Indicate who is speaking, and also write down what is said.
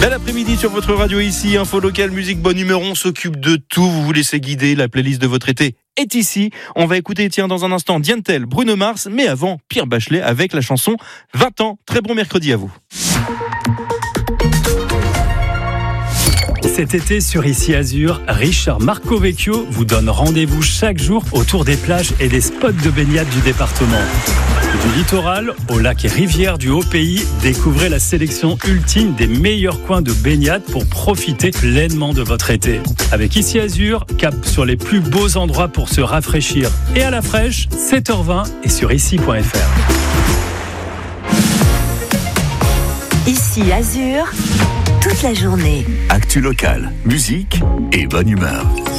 Speaker 1: Bel après-midi sur votre radio ici, info locale, musique, bonne humeur, on s'occupe de tout, vous vous laissez guider, la playlist de votre été est ici. On va écouter, dans un instant, Diane Tell, Bruno Mars, mais avant, Pierre Bachelet avec la chanson 20 ans. Très bon mercredi à vous.
Speaker 2: Cet été sur Ici Azur, Richard Marcovecchio vous donne rendez-vous chaque jour autour des plages et des spots de baignade du département. Du littoral aux lacs et rivières du Haut-Pays, découvrez la sélection ultime des meilleurs coins de baignade pour profiter pleinement de votre été. Avec Ici Azur, cap sur les plus beaux endroits pour se rafraîchir. Et à la fraîche, 7h20 et sur ici.fr.
Speaker 3: Ici Azur, toute la journée.
Speaker 4: Actu locale, musique et bonne humeur.